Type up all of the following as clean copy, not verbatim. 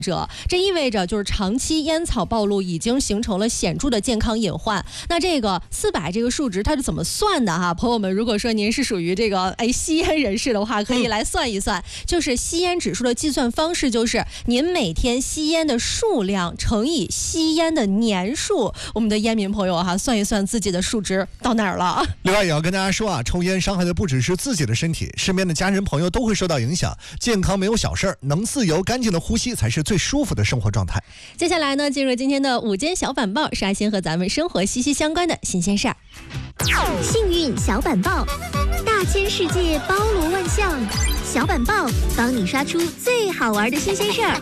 这意味着就是长期烟草暴露已经形成了显著的健康隐患。那这个400这个数值它是怎么算的哈？朋友们，如果说您是属于这个吸烟人士的话，可以来算一算。就是吸烟指数的计算方式就是您每天吸烟的数量乘以吸烟的年数。我们的烟民朋友哈，算一算自己的数值到哪儿了。 另外也要跟大家说啊，抽烟伤害的不只是自己的身体，身边的家人朋友都会受到影响。健康没有小事儿，能自由干净的呼吸才是最舒服的生活状态。 接下来呢，进入今天的午间小板报，刷新和咱们生活息息相关的新鲜事儿。 幸运小板报，大千世界包罗万象，小板报帮你刷出最好玩的新鲜事儿。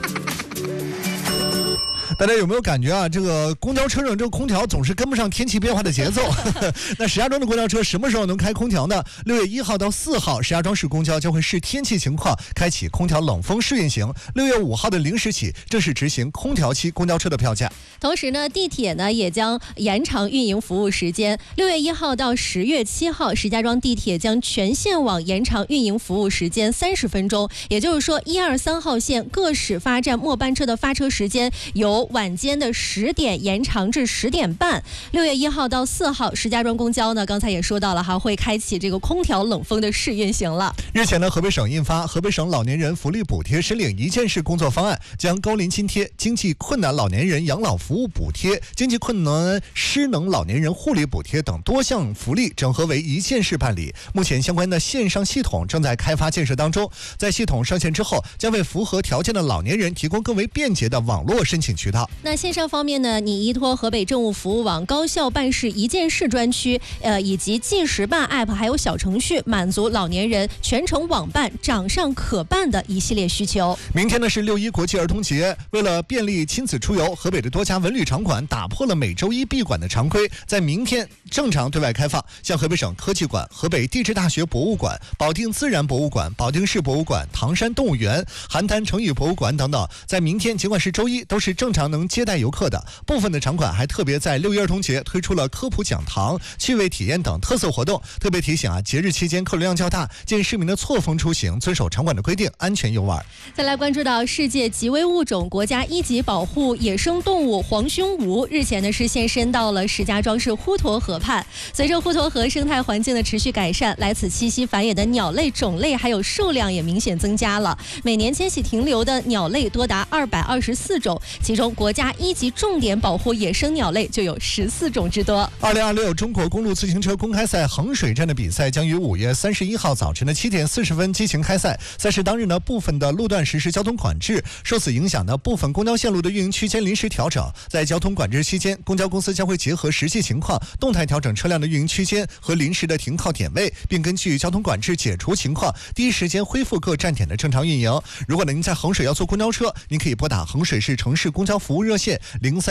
大家有没有感觉啊？这个公交车上这个空调总是跟不上天气变化的节奏。那石家庄的公交车什么时候能开空调呢？6月1号到4号，石家庄市公交将会视天气情况开启空调冷风试运行。6月5号的0时起正式执行空调期公交车的票价。 同时呢，地铁呢也将延长运营服务时间。6月1号到10月7号，石家庄地铁将全线网延长运营服务时间30分钟。也就是说，1、2、3号线各始发站末班车的发车时间由晚间的10点延长至10点半。6月1号到4号，石家庄公交呢，刚才也说到了哈，会开启这个空调冷风的试运行了。 日前呢，河北省印发《河北省老年人福利补贴申领一件式工作方案》，将高龄津贴、经济困难老年人养老服务补贴、经济困难失能老年人护理补贴等多项福利整合为一件式办理。目前相关的线上系统正在开发建设当中，在系统上线之后，将为符合条件的老年人提供更为便捷的网络申请渠道。 那线上方面呢，你依托河北政务服务网高效办事一件式专区，以及即时办 App 还有小程序，满足老年人全程网办、掌上可办的一系列需求。 明天呢是6·1国际儿童节，为了便利亲子出游，河北的多家文旅场馆打破了每周一闭馆的常规，在明天正常对外开放。像河北省科技馆、河北地质大学博物馆、保定自然博物馆、保定市博物馆、唐山动物园、邯郸成语博物馆等等，在明天尽管是周一，都是正常能接待游客的。部分的场馆还特别在6·1儿童节推出了科普讲堂、趣味体验等特色活动。特别提醒啊，节日期间客流量较大，建议市民的错峰出行，遵守场馆的规定，安全游玩。 再来关注到世界极危物种国家1级保护野生动物黄胸鹕，日前呢是现身到了石家庄市滹沱河畔。随着滹沱河生态环境的持续改善，来此栖息繁衍的鸟类种类还有数量也明显增加了。每年迁徙停留的鸟类多达224种，其中国家1级重点保护野生鸟类就有14种之多。 2026中国公路自行车公开赛衡水站的比赛将于5月31号早晨的7点40分激情开赛。赛事当日呢，部分的路段实施交通管制，受此影响呢，部分公交线路的运营区间临时调整。在交通管制期间，公交公司将会结合实际情况，动态调整车辆的运营区间和临时的停靠点位，并根据交通管制解除情况，第一时间恢复各站点的正常运营。如果您在衡水要坐公交车，您可以拨打衡水市城市公交服务热线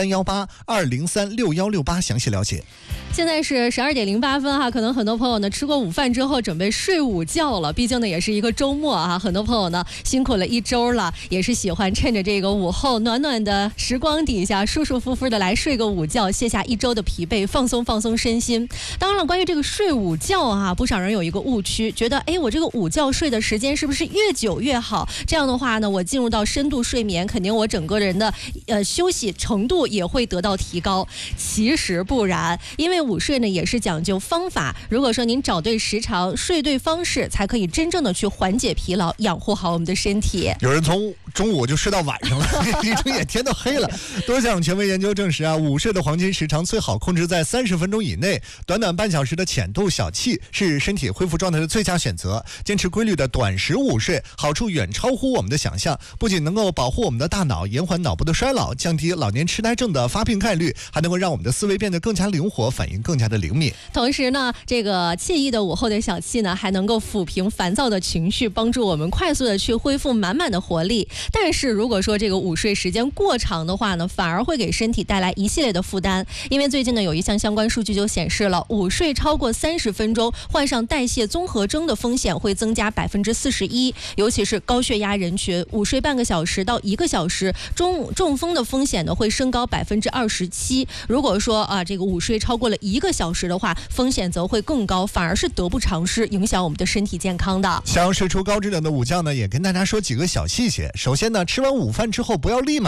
031820366168详细了解。 现在是12点08分哈，可能很多朋友呢吃过午饭之后准备睡午觉了，毕竟呢也是一个周末啊，很多朋友呢辛苦了一周了，也是喜欢趁着这个午后暖暖的时光底下舒舒服服的来睡个午觉，卸下一周的疲惫，放松放松身心。当然了，关于这个睡午觉啊，不少人有一个误区，觉得我这个午觉睡的时间是不是越久越好？这样的话呢，我进入到深度睡眠，肯定我整个人的休息程度也会得到提高。其实不然，因为午睡呢也是讲究方法，如果说您找对时长，睡对方式，才可以真正的去缓解疲劳，养护好我们的身体。 有人从中午就睡到晚上了，一睁眼天都黑了。多项权威研究证实啊，午睡的黄金时长最好控制在30分钟以内，短短半小时的浅度小憩是身体恢复状态的最佳选择。坚持规律的短时午睡，好处远超乎我们的想象，不仅能够保护我们的大脑，延缓脑部的衰老，降低老年痴呆症的发病概率，还能够让我们的思维变得更加灵活，反应更加的灵敏。 同时呢，这个惬意的午后的小憩呢，还能够抚平烦躁的情绪，帮助我们快速的去恢复满满的活力。但是如果说这个午睡时间过长的话呢，反而会给身体带来一系列的负担。因为最近呢，有一项相关数据就显示了，午睡超过30分钟，患上代谢综合征的风险会增加41%，尤其是高血压人群，午睡半个小时到1个小时，中风风的风险呢会升高27%。如果说这个午睡超过了1个小时的话，风险则会更高，反而是得不偿失，影响我们的身体健康的。 想要睡出高质量的午觉呢，也跟大家说几个小细节。首先呢，吃完午饭之后不要立马